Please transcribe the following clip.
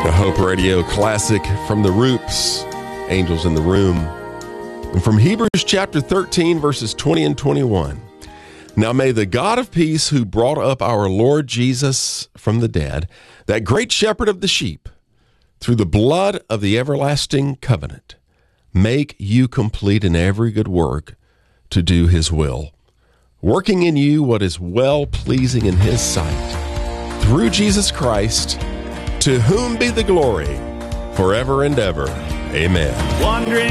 A Hope Radio classic from the Roots, Angels in the Room. And from Hebrews chapter 13, verses 20 and 21. Now may the God of peace, who brought up our Lord Jesus from the dead, that great shepherd of the sheep, through the blood of the everlasting covenant, make you complete in every good work to do his will, working in you what is well-pleasing in his sight, through Jesus Christ, to whom be the glory forever and ever. Amen.